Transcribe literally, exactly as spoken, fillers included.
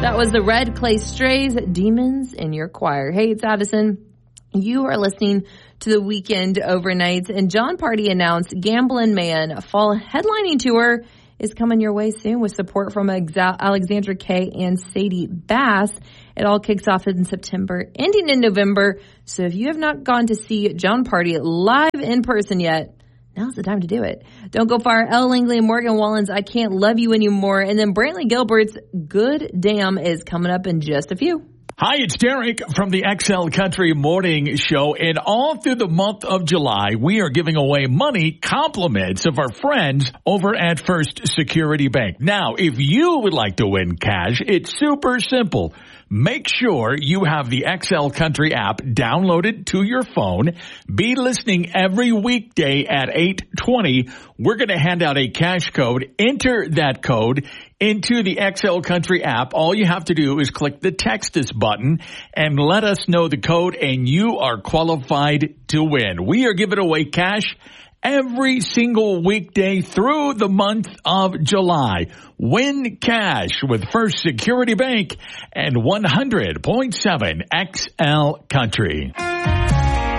That was the Red Clay Strays, Demons in Your Choir. Hey, it's Addison. You are listening to the Weekend Overnights, and Jon Pardi announced Gamblin' Man Fall Headlining Tour is coming your way soon with support from Alexandra Kay and Sadie Bass. It all kicks off in September, ending in November. So if you have not gone to see Jon Pardi live in person yet, now's the time to do it. Don't go far. Elle Langley and Morgan Wallen's I Can't Love You Anymore. And then Brantley Gilbert's Good Damn is coming up in just a few. Hi, it's Derek from the X L Country Morning Show. And all through the month of July, we are giving away money compliments of our friends over at First Security Bank. Now, if you would like to win cash, it's super simple. Make sure you have the X L Country app downloaded to your phone. Be listening every weekday at eight twenty. We're going to hand out a cash code. Enter that code into the X L Country app. All you have to do is click the Text Us button and let us know the code, and you are qualified to win. We are giving away cash every single weekday through the month of July. Win cash with First Security Bank and one hundred point seven X L Country.